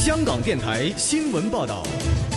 香港电台新闻报道。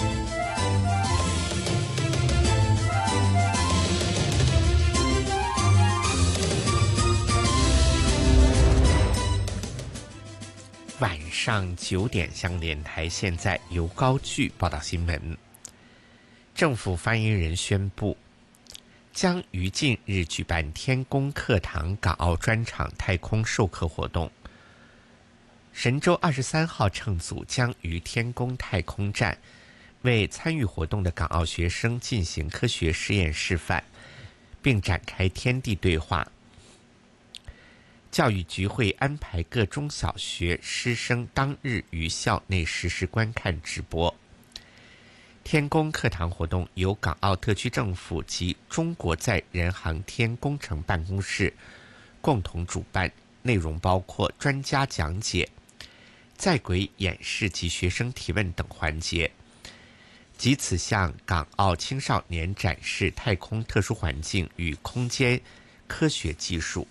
晚上9点，香港电台现在由高炬报道新闻。政府发言人宣布，将于近日举办天宫课堂港澳专场太空授课活动。神舟23号乘组将于天宫太空站为参与活动的港澳学生进行科学实验示范，并展开天地对话。教育局会安排各中小学师生当日于校内实时观看直播。天宫课堂活动由港澳特区政府及中国载人航天工程办公室共同主办，内容包括专家讲解、在轨演示及学生提问等环节，藉此向港澳青少年展示太空特殊环境与空间科学技术。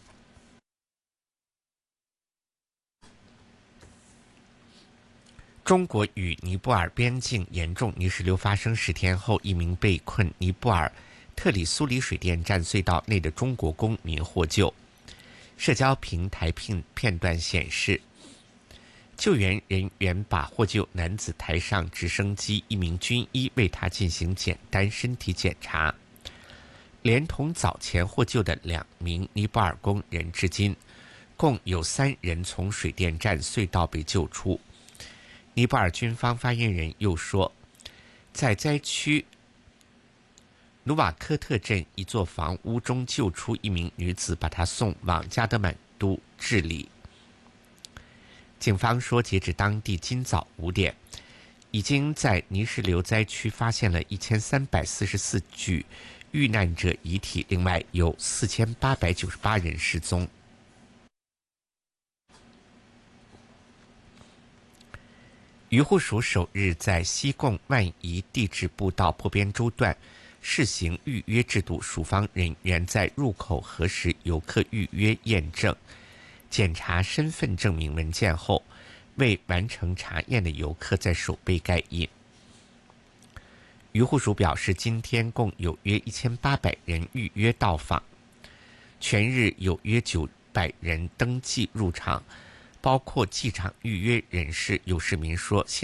中国与尼泊尔边境严重泥石流发生10天后，一名被困尼泊尔特里苏里水电站隧道内的中国公民获救。社交平台片段显示，救援人员把获救男子抬上直升机，一名军医为他进行简单身体检查。连同早前获救的2名尼泊尔工人，至今共有3人从水电站隧道被救出。尼泊尔军方发言人又说，在灾区努瓦科特镇一座房屋中救出一名女子，把她送往加德满都治理。警方说，截止当地今早5点，已经在泥石流灾区发现了1344具遇难者遗体，另外有4898人失踪。渔护署首日在西贡万宜地质步道坡边洲段试行预约制度，署方人员在入口核实游客预约验证、检查身份证明文件后，未完成查验的游客在手背盖印。渔护署表示，今天共有约1800人预约到访，全日有约900人登记入场，包括机场预约人士。有市民说，